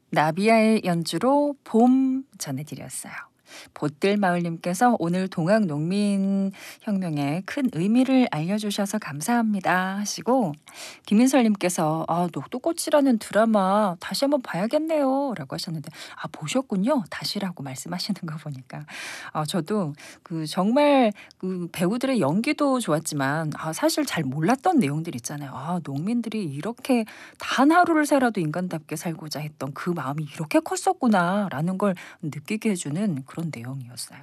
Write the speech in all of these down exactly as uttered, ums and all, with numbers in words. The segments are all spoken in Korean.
나비야의 연주로 봄 전해드렸어요. 보뜰마을님께서 오늘 동학농민혁명에 큰 의미를 알려주셔서 감사합니다 하시고, 김인설님께서 아, 녹두꽃이라는 드라마 다시 한번 봐야겠네요 라고 하셨는데, 아, 보셨군요. 다시라고 말씀하시는 거 보니까 아, 저도 그 정말 그 배우들의 연기도 좋았지만 아, 사실 잘 몰랐던 내용들 있잖아요. 아, 농민들이 이렇게 단 하루를 살아도 인간답게 살고자 했던 그 마음이 이렇게 컸었구나라는 걸 느끼게 해주는 그런 내용이었어요.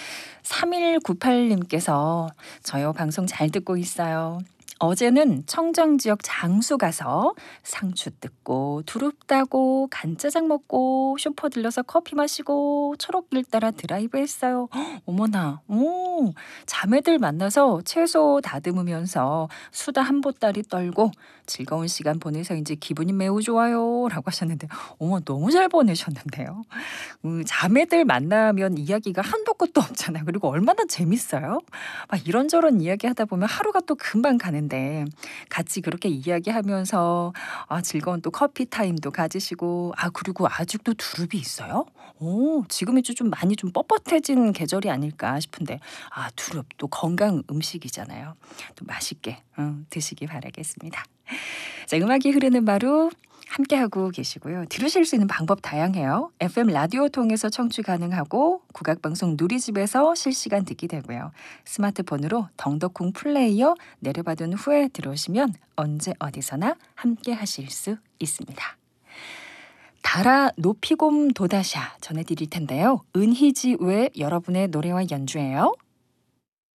삼일구팔님께서 저요 방송 잘 듣고 있어요. 어제는 청정 지역 장수 가서 상추 뜯고 두릅 따고 간짜장 먹고 슈퍼 들려서 커피 마시고 초록길 따라 드라이브 했어요. 헉, 어머나, 오, 자매들 만나서 채소 다듬으면서 수다 한 보따리 떨고 즐거운 시간 보내서인지 기분이 매우 좋아요 라고 하셨는데, 어머, 너무 잘 보내셨는데요. 음, 자매들 만나면 이야기가 한도 끝도 없잖아요. 그리고 얼마나 재밌어요. 막 이런저런 이야기 하다 보면 하루가 또 금방 가는데, 같이 그렇게 이야기하면서 아, 즐거운 또 커피 타임도 가지시고, 아, 그리고 아직도 두릅이 있어요? 오, 지금이 좀 좀 많이 좀 뻣뻣해진 계절이 아닐까 싶은데, 아, 두릅 또 건강 음식이잖아요. 또 맛있게 음, 드시기 바라겠습니다. 자, 음악이 흐르는 바로 함께하고 계시고요. 들으실 수 있는 방법 다양해요. 에프엠 라디오 통해서 청취 가능하고, 국악방송 누리집에서 실시간 듣기 되고요. 스마트폰으로 덩덕콩 플레이어 내려받은 후에 들어오시면 언제 어디서나 함께하실 수 있습니다. 달아 높이곰 도다샤 전해드릴 텐데요. 은희지 외 여러분의 노래와 연주예요.